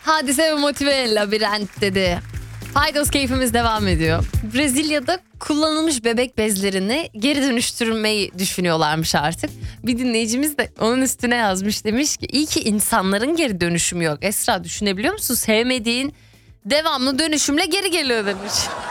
Hadise ve motive labirent dedi. Faydos keyfimiz devam ediyor. Brezilya'da kullanılmış bebek bezlerini geri dönüştürmeyi düşünüyorlarmış artık. Bir dinleyicimiz de onun üstüne yazmış, demiş ki iyi ki insanların geri dönüşümü yok. Esra, düşünebiliyor musun? Sevmediğin devamlı dönüşümle geri geliyor demiş.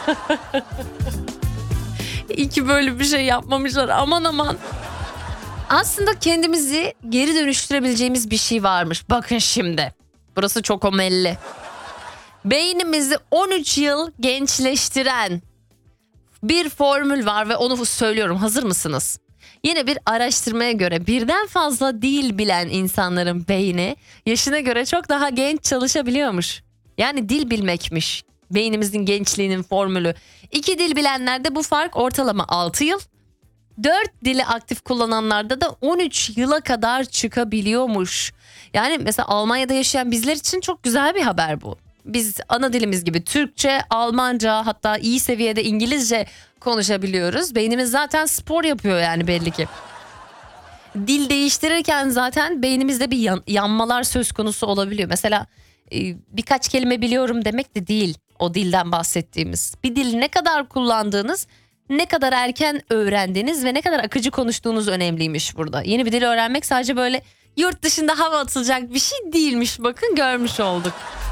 İyi ki böyle bir şey yapmamışlar, aman aman. Aslında kendimizi geri dönüştürebileceğimiz bir şey varmış. Bakın şimdi. Burası çok omelli. Beynimizi 13 yıl gençleştiren bir formül var ve onu söylüyorum. Hazır mısınız? Yine bir araştırmaya göre birden fazla dil bilen insanların beyni yaşına göre çok daha genç çalışabiliyormuş. Yani dil bilmekmiş beynimizin gençliğinin formülü. 2 dil bilenlerde bu fark ortalama 6 yıl. 4 dili aktif kullananlarda da 13 yıla kadar çıkabiliyormuş. Yani mesela Almanya'da yaşayan bizler için çok güzel bir haber bu. Biz ana dilimiz gibi Türkçe, Almanca, hatta iyi seviyede İngilizce konuşabiliyoruz. Beynimiz zaten spor yapıyor yani belli ki. Dil değiştirirken zaten beynimizde bir yanmalar söz konusu olabiliyor. Mesela birkaç kelime biliyorum demek de değil o dilden bahsettiğimiz. Bir dili ne kadar kullandığınız, ne kadar erken öğrendiğiniz ve ne kadar akıcı konuştuğunuz önemliymiş burada. Yeni bir dil öğrenmek sadece böyle yurt dışında hava atılacak bir şey değilmiş, bakın görmüş olduk.